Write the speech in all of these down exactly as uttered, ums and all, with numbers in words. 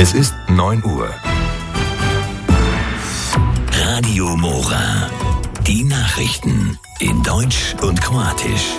Es ist neun Uhr. Radio Mora. Die Nachrichten in Deutsch und Kroatisch.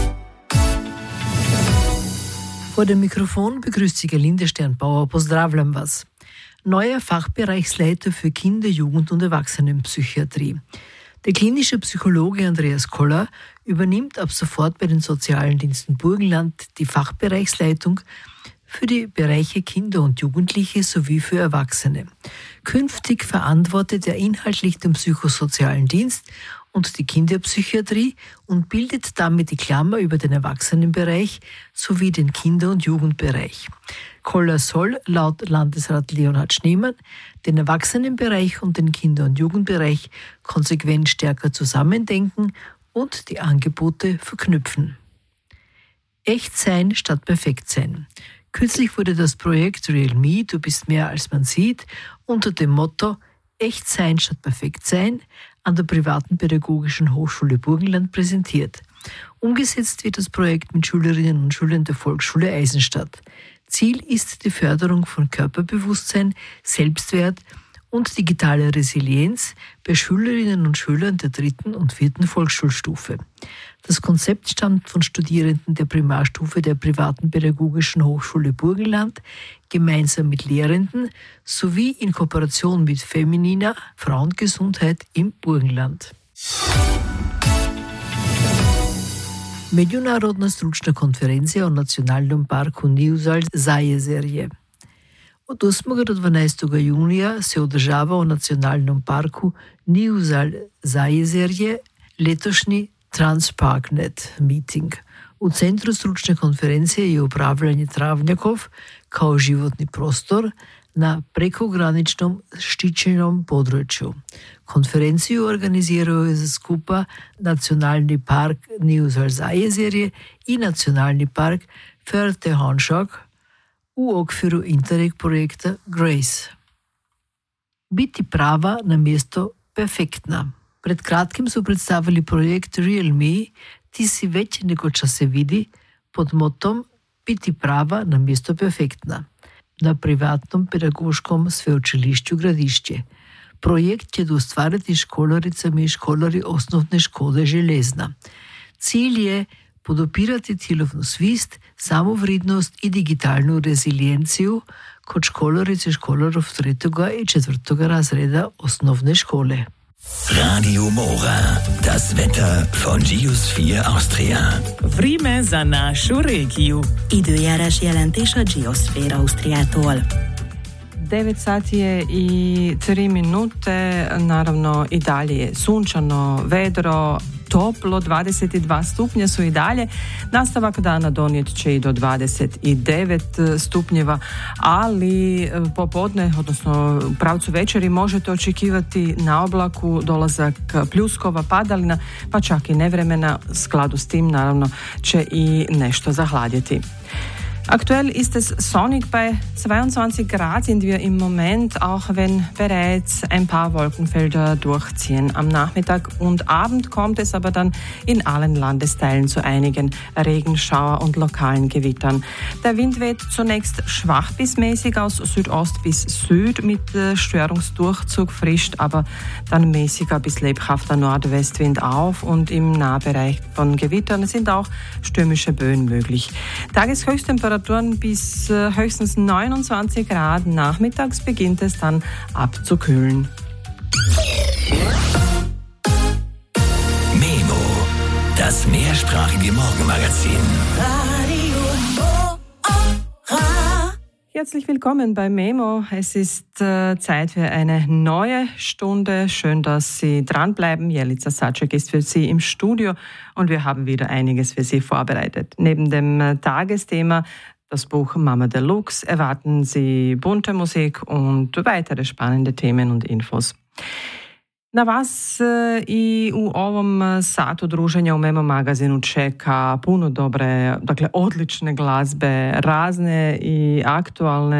Vor dem Mikrofon begrüßt Sie Gerlinde Sternbauer. Pozdravljam vas. Neuer Fachbereichsleiter für Kinder-, Jugend- und Erwachsenenpsychiatrie. Der klinische Psychologe Andreas Koller übernimmt ab sofort bei den sozialen Diensten Burgenland die Fachbereichsleitung für die Bereiche Kinder und Jugendliche sowie für Erwachsene. Künftig verantwortet er inhaltlich den psychosozialen Dienst und die Kinderpsychiatrie und bildet damit die Klammer über den Erwachsenenbereich sowie den Kinder- und Jugendbereich. Koller soll laut Landesrat Leonhard Schneemann den Erwachsenenbereich und den Kinder- und Jugendbereich konsequent stärker zusammendenken und die Angebote verknüpfen. Echt sein statt perfekt sein. Kürzlich wurde das Projekt Real Me, du bist mehr als man sieht, unter dem Motto Echt sein statt perfekt sein an der privaten Pädagogischen Hochschule Burgenland präsentiert. Umgesetzt wird das Projekt mit Schülerinnen und Schülern der Volksschule Eisenstadt. Ziel ist die Förderung von Körperbewusstsein, Selbstwert und digitaler Resilienz bei Schülerinnen und Schülern der dritten und vierten Volksschulstufe. Das Konzept stammt von Studierenden der Primarstufe der privaten Pädagogischen Hochschule Burgenland, gemeinsam mit Lehrenden sowie in Kooperation mit Feminina Frauengesundheit im Burgenland. Međunarodna stručna konferencija o nacionalnom parku Nivzalj Zajezerje. Od osmog do dvanaestog junija se održava u nacionalnom parku Nivzalj Zajezerje letošnji Transparknet meeting. U centru stručne konferencije je upravljanje travnjakov kao životni prostor na prekograničnom štićenom području. Konferenciju organiziraju za skupa Nacionalni park Nivzalj Zajezerje i Nacionalni park Fertehanšak u okviru Interreg projekta Grace. Biti prava na mjesto perfektna. Pred kratkim su predstavili projekt Real Me, ti si već nego čas se vidi, pod motom Biti prava na mjesto perfektna na privatnom pedagoškom sveučilišću Gradišće. Projekt će ustvariti školaricami i školari osnovne škole Železna. Cilj je podopirati cjelovnu svist, samovridnost i digitalnu rezilijenciju kod školarice školarov tretjega i četvrtega razreda osnovne škole. Radio Mora, das Wetter von Geosphere Austria. Vreme za našu regiju. Időjárás jelentés a Geosphere Austriától. devet sati je i tri minute, naravno i dalje je sunčano, vedro, toplo, dvadeset dva stupnja su i dalje. Nastavak dana donijet će i do dvadeset devet stupnjeva, ali popodne, odnosno u pravcu večeri, možete očekivati na oblaku dolazak pljuskova, padalina, pa čak i nevremena. U skladu s tim, naravno, će i nešto zahladjeti. Aktuell ist es sonnig bei zweiundzwanzig Grad sind wir im Moment, auch wenn bereits ein paar Wolkenfelder durchziehen. Am Nachmittag und Abend kommt es aber dann in allen Landesteilen zu einigen Regenschauer und lokalen Gewittern. Der Wind weht zunächst schwach bis mäßig aus Südost bis Süd mit Störungsdurchzug, frischt aber dann mäßiger bis lebhafter Nordwestwind auf und im Nahbereich von Gewittern sind auch stürmische Böen möglich. Tageshöchsttemperatur bis äh, höchstens neunundzwanzig Grad. Nachmittags beginnt es dann abzukühlen. Memo, das mehrsprachige Morgenmagazin. Herzlich willkommen bei Memo. Es ist äh, Zeit für eine neue Stunde. Schön, dass Sie dranbleiben. Jelica Saczek ist für Sie im Studio und wir haben wieder einiges für Sie vorbereitet. Neben dem äh, Tagesthema, das Buch Mama Deluxe, erwarten Sie bunte Musik und weitere spannende Themen und Infos. Na vas i u ovom satu druženja u Memo magazinu čeka puno dobre, dakle odlične glazbe, razne i aktualne